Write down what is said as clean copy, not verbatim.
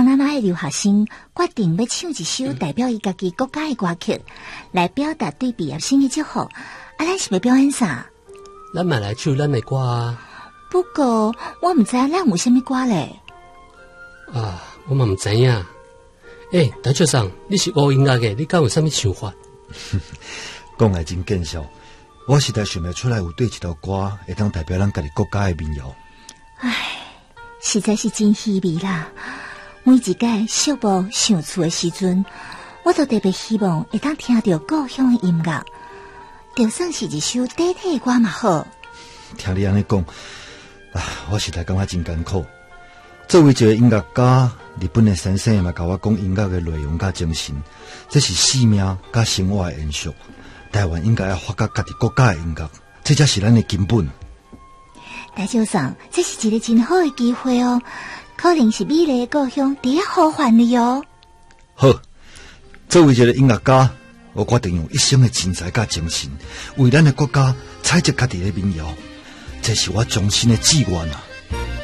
当咱爱留学生决定要唱一首代表伊家己国家的歌曲，来表达对毕业生的祝福，咱是要表演啥？ 咱嘛来唱咱的歌啊。 不过我唔知咱有啥物歌咧。 啊，我嘛唔知影。大先生，你是学音乐的，你敢有啥物想法？ 讲来真见笑，我实在想不出来有对一条歌会当代表咱家己国家的民谣。 实在是真稀微啦！每一届小宝上厝的时阵，我都特别希望会当听到故乡的音乐，就算是一首代替的歌嘛好。 听你安尼讲，我实在感觉真艰苦。作为一个音乐家，日本的先生嘛，甲我讲音乐的内容甲精神，这是生命甲生活的延续。台湾应该要发掘家己国家的音乐，这才是咱的根本。 大先生，这是一个真好的机会哦，可能是美丽的故乡伫咧呼唤你哦。 好，作为一个音乐家，我决定用一生的精彩甲精神，为咱的国家采集家己的民谣，这是我终身的志愿啊！